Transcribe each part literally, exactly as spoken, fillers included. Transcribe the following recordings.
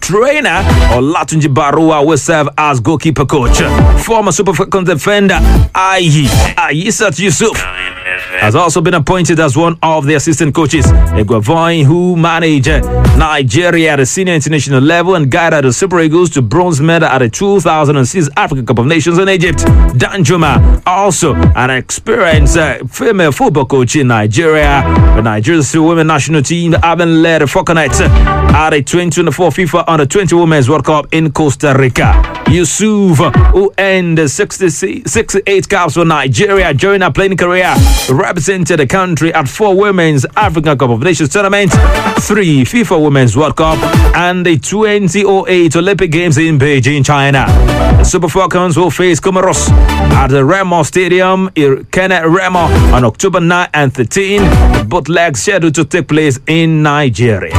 trainer Olatunji Barua will serve as goalkeeper coach. Former Super Falcons defender Ayi Aisat Yusuf has also been appointed as one of the assistant coaches. Eguavoin, who managed Nigeria at the senior international level and guided the Super Eagles to bronze medal at the two thousand six African Cup of Nations in Egypt. Danjuma, also an experienced uh, female football coach in Nigeria. The Nigeria's women national team haven't led the Falconets at the twenty twenty-four FIFA Under twenty Women's World Cup in Costa Rica. Yusuf, who earned sixty-eight caps for Nigeria during her playing career, represented the country at four Women's African Cup of Nations tournaments, three FIFA Women's World Cup, and the twenty oh eight Olympic Games in Beijing, China. The Super Falcons will face Comoros at the Remo Stadium in Kenneth Remo on October ninth and thirteenth. Both legs scheduled to take place in Nigeria.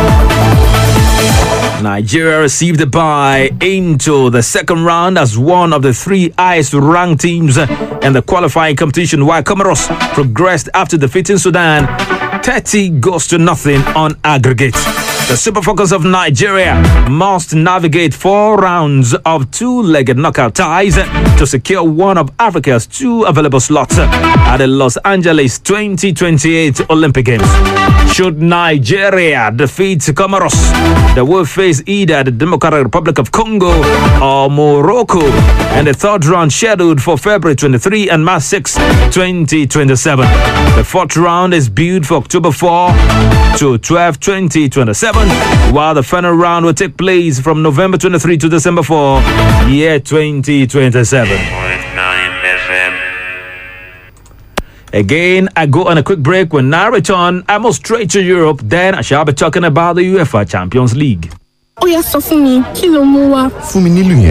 Nigeria received a bye into the second round as one of the three highest ranked teams in the qualifying competition, while Comoros progressed after defeating Sudan thirty goals to nothing on aggregate. The Super Falcons of Nigeria must navigate four rounds of two-legged knockout ties to secure one of Africa's two available slots at the Los Angeles twenty twenty-eight Olympic Games. Should Nigeria defeat Comoros, they will face either the Democratic Republic of Congo or Morocco in the third round scheduled for February twenty-third and March sixth, twenty twenty-seven. The fourth round is built for October fourth to twelfth, twenty twenty-seven, while the final round will take place from November twenty-third to December fourth, year twenty twenty-seven. Again, I go on a quick break. When I return, I must straight to Europe. Then I shall be talking about the UEFA Champions League. Ó yá sọ fún mi, kí ló mú wá? Fún mi nílùú yẹn.